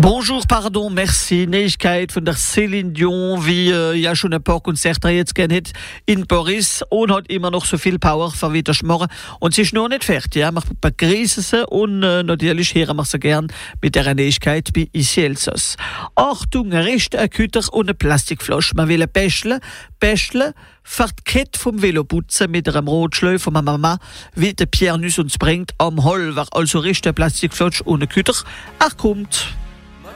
Bonjour, pardon, merci. Neuigkeit von der Céline Dion, wie ja schon ein paar Konzerte jetzt gerne hat in Paris und hat immer noch so viel Power für wieder morgen. Und sie ist noch nicht fertig, ja. Wir begrüßen sie und natürlich hören wir sie gern mit der Neuigkeit bei Ici Elsass. Achtung, Restaküter und eine Plastikflasche. Man will Päschle für die Kette vom Veloputzen mit einem Rotschleu von meiner Mama, wie der Pierre Nuss uns bringt am Holwer, also Plastikflasche und eine Küter. Kommt.